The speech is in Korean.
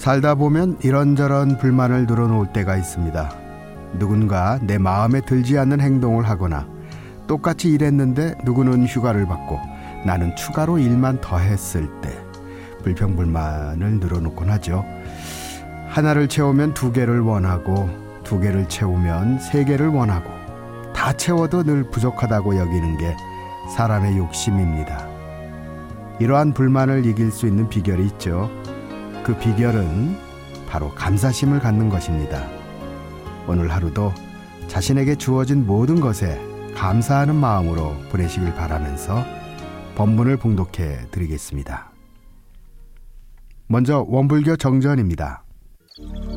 살다 보면 이런저런 불만을 늘어놓을 때가 있습니다. 누군가 내 마음에 들지 않는 행동을 하거나 똑같이 일했는데 누구는 휴가를 받고 나는 추가로 일만 더 했을 때 불평불만을 늘어놓곤 하죠. 하나를 채우면 두 개를 원하고 두 개를 채우면 세 개를 원하고 다 채워도 늘 부족하다고 여기는 게 사람의 욕심입니다. 이러한 불만을 이길 수 있는 비결이 있죠. 그 비결은 바로 감사심을 갖는 것입니다. 오늘 하루도 자신에게 주어진 모든 것에 감사하는 마음으로 보내시길 바라면서 본문을 봉독해 드리겠습니다. 먼저 원불교 정전입니다.